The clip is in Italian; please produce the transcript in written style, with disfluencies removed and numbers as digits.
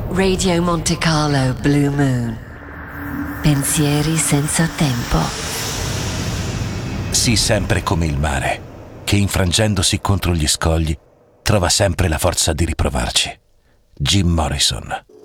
Radio Monte Carlo Blue Moon. Pensieri senza tempo. Sii sempre come il mare, che infrangendosi contro gli scogli trova sempre la forza di riprovarci. Jim Morrison.